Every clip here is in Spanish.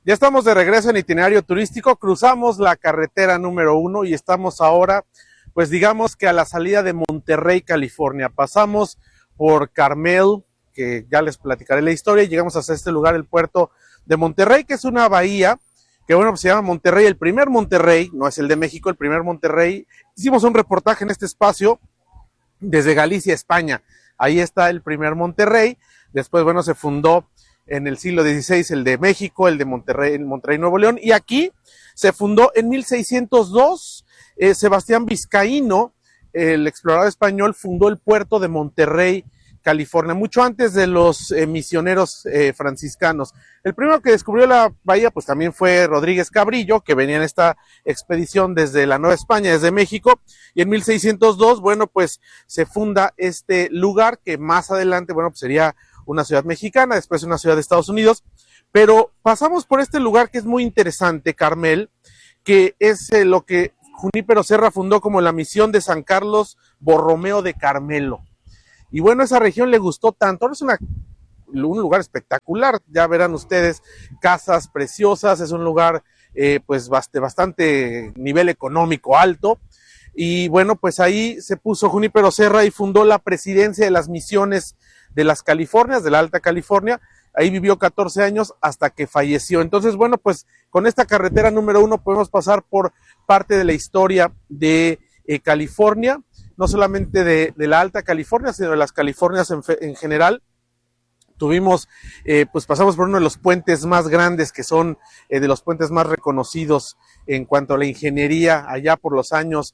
Ya estamos de regreso en itinerario turístico, cruzamos la carretera número 1 y estamos ahora, pues digamos que a la salida de Monterrey, California. Pasamos por Carmel, que ya les platicaré la historia, y llegamos hasta este lugar, el puerto de Monterrey, que es una bahía, que bueno, pues se llama Monterrey, el primer Monterrey, no es el de México, el primer Monterrey. Hicimos un reportaje en este espacio desde Galicia, España. Ahí está el primer Monterrey. Después, bueno, se fundó en el siglo XVI el de México, el de Monterrey, el Monterrey Nuevo León, y aquí se fundó en 1602. Sebastián Vizcaíno, el explorador español, fundó el puerto de Monterrey, California, mucho antes de los misioneros franciscanos. El primero que descubrió la bahía, pues también fue Rodríguez Cabrillo, que venía en esta expedición desde la Nueva España, desde México, y en 1602, bueno, pues se funda este lugar que más adelante, bueno, pues sería una ciudad mexicana, después una ciudad de Estados Unidos, pero pasamos por este lugar que es muy interesante, Carmel, que es lo que Junípero Serra fundó como la misión de San Carlos Borromeo de Carmelo. Y bueno, esa región le gustó tanto, es un lugar espectacular, ya verán ustedes, casas preciosas, es un lugar pues bastante nivel económico alto. Y bueno, pues ahí se puso Junípero Serra y fundó la presidencia de las misiones de las Californias, de la Alta California. Ahí vivió 14 años hasta que falleció. Entonces, bueno, pues con esta carretera número 1 podemos pasar por parte de la historia de California, no solamente de la Alta California, sino de las Californias en general. Tuvimos, pues pasamos por uno de los puentes más grandes, que son de los puentes más reconocidos en cuanto a la ingeniería, allá por los años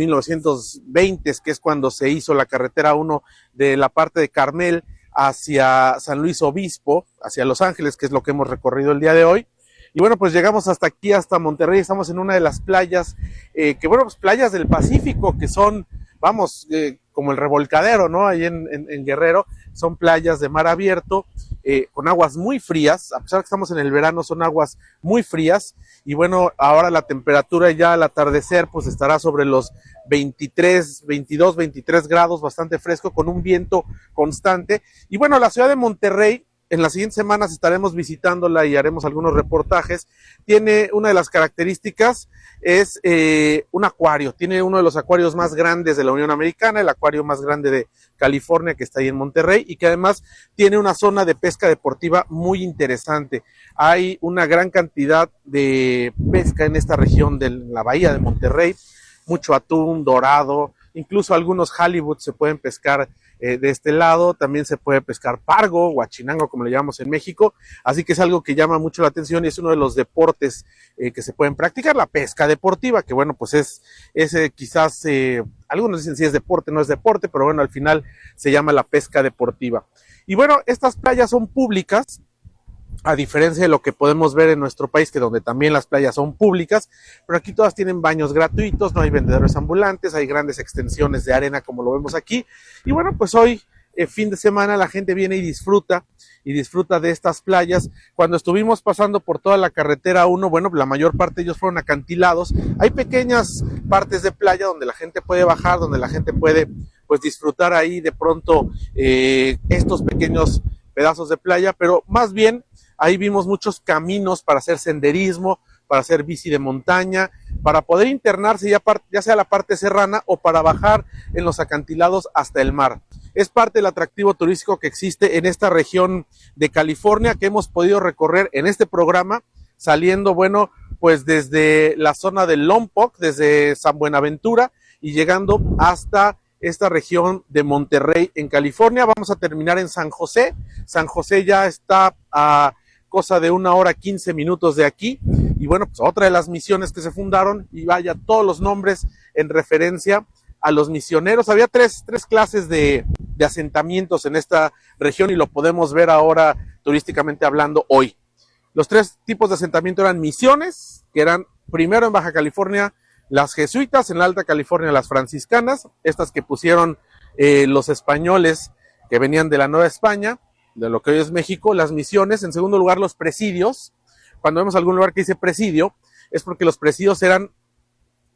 1920, que es cuando se hizo la carretera 1 de la parte de Carmel hacia San Luis Obispo, hacia Los Ángeles, que es lo que hemos recorrido el día de hoy. Y bueno, pues llegamos hasta aquí, hasta Monterrey, estamos en una de las playas, que bueno, pues playas del Pacífico, que son, vamos, como el Revolcadero, ¿no? Ahí en Guerrero, son playas de mar abierto, con aguas muy frías, a pesar de que estamos en el verano, son aguas muy frías, y bueno, ahora la temperatura ya al atardecer, pues estará sobre los 23, 22, 23 grados, bastante fresco, con un viento constante. Y bueno, la ciudad de Monterrey, en las siguientes semanas estaremos visitándola y haremos algunos reportajes. Tiene una de las características, es un acuario. Tiene uno de los acuarios más grandes de la Unión Americana, el acuario más grande de California, que está ahí en Monterrey, y que además tiene una zona de pesca deportiva muy interesante. Hay una gran cantidad de pesca en esta región de la bahía de Monterrey, mucho atún, dorado, incluso algunos halibut se pueden pescar de este lado. También se puede pescar pargo, huachinango, como le llamamos en México, así que es algo que llama mucho la atención y es uno de los deportes que se pueden practicar, la pesca deportiva, que bueno, pues es quizás, algunos dicen si es deporte, no es deporte, pero bueno, al final se llama la pesca deportiva. Y bueno, estas playas son públicas, a diferencia de lo que podemos ver en nuestro país, que donde también las playas son públicas, pero aquí todas tienen baños gratuitos, no hay vendedores ambulantes, hay grandes extensiones de arena como lo vemos aquí. Y bueno, pues hoy, fin de semana, la gente viene y disfruta de estas playas. Cuando estuvimos pasando por toda la carretera 1, bueno, la mayor parte de ellos fueron acantilados. Hay pequeñas partes de playa donde la gente puede bajar, donde la gente puede pues disfrutar ahí de pronto estos pequeños pedazos de playa, pero más bien ahí vimos muchos caminos para hacer senderismo, para hacer bici de montaña, para poder internarse ya sea la parte serrana o para bajar en los acantilados hasta el mar. Es parte del atractivo turístico que existe en esta región de California, que hemos podido recorrer en este programa, saliendo, bueno, pues desde la zona de Lompoc, desde San Buenaventura, y llegando hasta esta región de Monterrey en California. Vamos a terminar en San José. San José ya está a cosa de 1 hora 15 minutos de aquí, y bueno, pues otra de las misiones que se fundaron, y vaya, todos los nombres en referencia a los misioneros. Había tres clases de asentamientos en esta región, y lo podemos ver ahora turísticamente hablando hoy. Los 3 tipos de asentamiento eran misiones, que eran primero en Baja California las jesuitas, en la Alta California las franciscanas, estas que pusieron los españoles que venían de la Nueva España, de lo que hoy es México, las misiones. En segundo lugar, los presidios. Cuando vemos algún lugar que dice presidio, es porque los presidios eran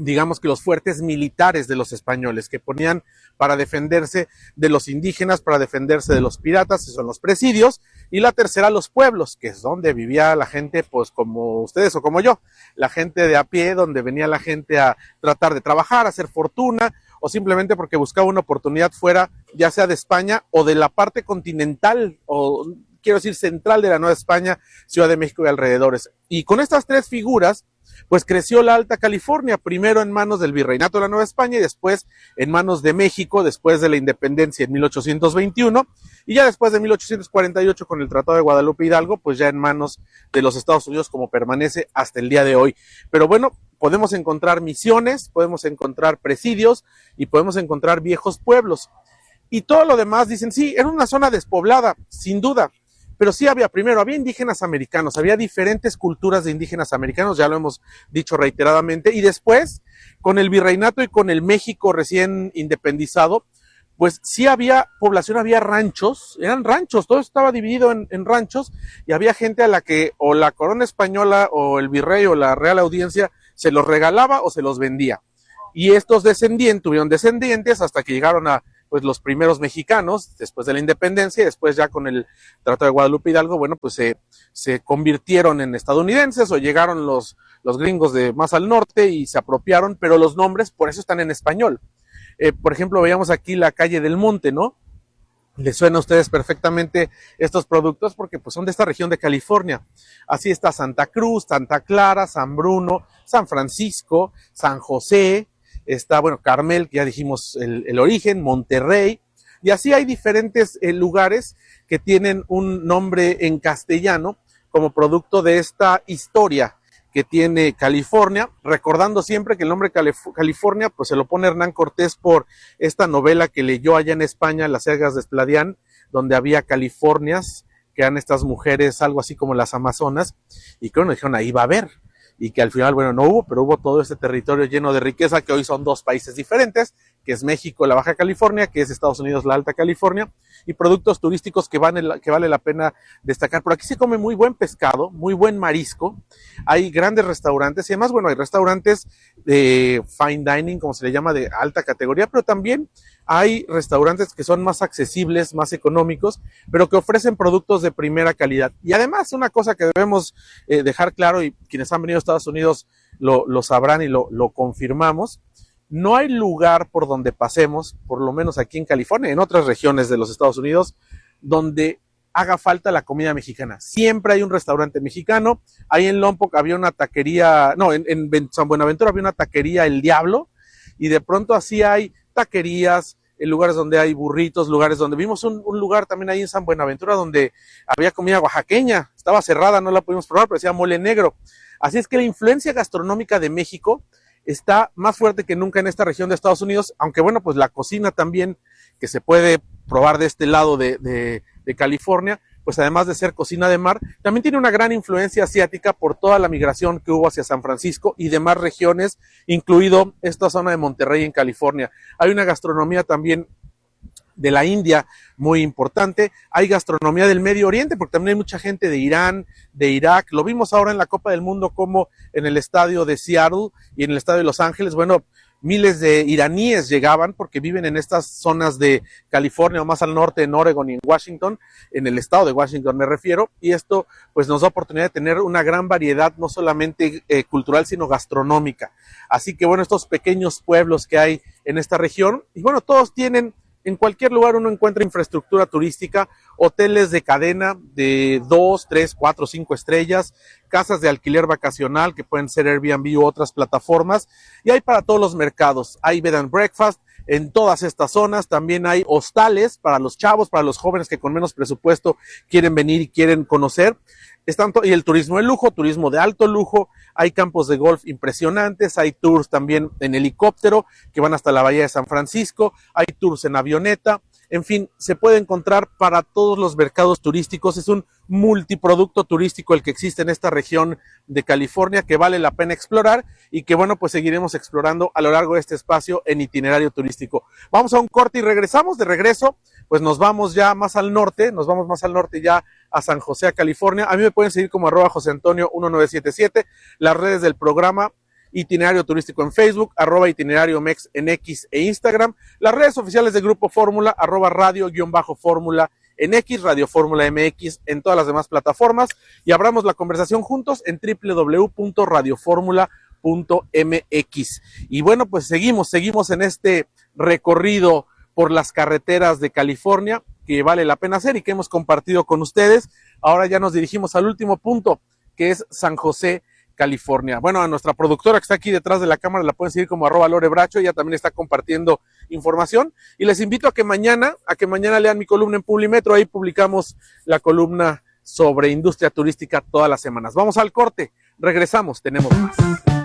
digamos que los fuertes militares de los españoles, que ponían para defenderse de los indígenas, para defenderse de los piratas, que son los presidios, y la tercera, los pueblos, que es donde vivía la gente, pues como ustedes o como yo, la gente de a pie, donde venía la gente a tratar de trabajar, a hacer fortuna, o simplemente porque buscaba una oportunidad fuera, ya sea de España o de la parte continental, o quiero decir central de la Nueva España, Ciudad de México y alrededores. Y con estas tres figuras, pues creció la Alta California, primero en manos del Virreinato de la Nueva España y después en manos de México, después de la independencia en 1821, y ya después de 1848 con el Tratado de Guadalupe Hidalgo, pues ya en manos de los Estados Unidos, como permanece hasta el día de hoy. Pero bueno, podemos encontrar misiones, podemos encontrar presidios y podemos encontrar viejos pueblos. Y todo lo demás dicen, sí, era una zona despoblada, sin duda, pero sí había indígenas americanos, había diferentes culturas de indígenas americanos, ya lo hemos dicho reiteradamente, y después, con el virreinato y con el México recién independizado, pues sí había población, había ranchos, eran ranchos, todo estaba dividido en ranchos, y había gente a la que o la corona española o el virrey o la Real Audiencia se los regalaba o se los vendía. Y estos tuvieron descendientes hasta que llegaron a pues los mexicanos, después de la independencia, y después ya con el Tratado de Guadalupe Hidalgo, bueno, pues se convirtieron en estadounidenses o llegaron los gringos de más al norte y se apropiaron, pero los nombres por eso están en español. Por ejemplo, veíamos aquí la calle del Monte, ¿no? Les suena a ustedes perfectamente estos productos porque pues son de esta región de California. Así está Santa Cruz, Santa Clara, San Bruno, San Francisco, San José, está, bueno, Carmel, que ya dijimos el origen, Monterrey, y así hay diferentes lugares que tienen un nombre en castellano como producto de esta historia que tiene California, recordando siempre que el nombre California pues se lo pone Hernán Cortés por esta novela que leyó allá en España, Las Sergas de Espladián, donde había Californias, que eran estas mujeres algo así como las Amazonas, y que bueno, dijeron ahí va a haber, y que al final, bueno, no hubo, pero hubo todo este territorio lleno de riqueza que hoy son dos países diferentes, que es México, la Baja California, que es Estados Unidos, la Alta California, y productos turísticos que vale la pena destacar. Por aquí se come muy buen pescado, muy buen marisco, hay grandes restaurantes, y además, bueno, hay restaurantes de fine dining, como se le llama, de alta categoría, pero también hay restaurantes que son más accesibles, más económicos, pero que ofrecen productos de primera calidad. Y además, una cosa que debemos dejar claro, y quienes han venido a Estados Unidos lo sabrán y lo confirmamos, no hay lugar por donde pasemos, por lo menos aquí en California, en otras regiones de los Estados Unidos, donde haga falta la comida mexicana. Siempre hay un restaurante mexicano. Ahí en Lompoc había una taquería, no, en San Buenaventura había una taquería El Diablo, y de pronto así hay taquerías, en lugares donde hay burritos, lugares donde vimos un lugar también ahí en San Buenaventura donde había comida oaxaqueña, estaba cerrada, no la pudimos probar, pero decía mole negro. Así es que la influencia gastronómica de México está más fuerte que nunca en esta región de Estados Unidos, aunque bueno, pues la cocina también que se puede probar de este lado de California, pues además de ser cocina de mar, también tiene una gran influencia asiática por toda la migración que hubo hacia San Francisco y demás regiones, incluido esta zona de Monterrey en California. Hay una gastronomía también de la India muy importante, hay gastronomía del Medio Oriente, porque también hay mucha gente de Irán, de Irak, lo vimos ahora en la Copa del Mundo como en el estadio de Seattle y en el estadio de Los Ángeles, bueno, miles de iraníes llegaban porque viven en estas zonas de California o más al norte, en Oregon y en Washington, en el estado de Washington me refiero, y esto pues nos da oportunidad de tener una gran variedad, no solamente cultural, sino gastronómica. Así que bueno, estos pequeños pueblos que hay en esta región, y bueno, todos tienen, en cualquier lugar uno encuentra infraestructura turística, hoteles de cadena de 2, 3, 4, 5 estrellas, casas de alquiler vacacional que pueden ser Airbnb u otras plataformas, y hay para todos los mercados. Hay bed and breakfast en todas estas zonas, también hay hostales para los chavos, para los jóvenes que con menos presupuesto quieren venir y quieren conocer. Y el turismo de lujo, turismo de alto lujo, hay campos de golf impresionantes, hay tours también en helicóptero que van hasta la bahía de San Francisco, hay tours en avioneta, en fin, se puede encontrar para todos los mercados turísticos, es un multiproducto turístico el que existe en esta región de California que vale la pena explorar y que bueno, pues seguiremos explorando a lo largo de este espacio en itinerario turístico. Vamos a un corte y regresamos, de regreso, pues nos vamos ya más al norte, ya a San José, a California. A mí me pueden seguir como @JoseAntonio1977, las redes del programa Itinerario Turístico en Facebook, @itinerariomex en X e Instagram, las redes oficiales de Grupo Fórmula, @radio_fórmula en X, Radio Fórmula MX en todas las demás plataformas, y abramos la conversación juntos en www.radioformula.mx. Y bueno, pues seguimos en este recorrido por las carreteras de California que vale la pena hacer y que hemos compartido con ustedes. Ahora ya nos dirigimos al último punto, que es San José, California. Bueno, a nuestra productora que está aquí detrás de la cámara la pueden seguir como @lorebracho, ella también está compartiendo información, y les invito a que mañana lean mi columna en Publimetro. Ahí publicamos la columna sobre industria turística todas las semanas. Vamos al corte, regresamos, tenemos más.